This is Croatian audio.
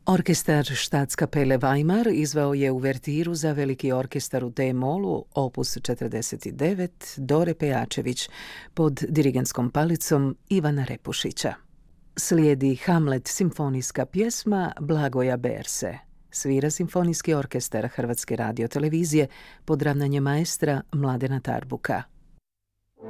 Orkestar Staatskapelle Weimar izveo je uvertiru za veliki orkestar u D-molu, opus 49, Dore Pejačević, pod dirigentskom palicom Ivana Repušića. Slijedi Hamlet simfonijska pjesma Blagoja Berse. Svira Simfonijski orkestar Hrvatske radiotelevizije pod ravnanjem maestra Mladena Tarbuka.